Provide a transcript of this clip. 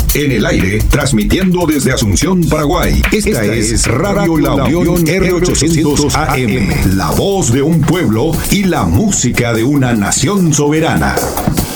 En el aire, transmitiendo desde Asunción, Paraguay. Esta es Radio La Unión R800 AM. La voz de un pueblo y la música de una nación soberana.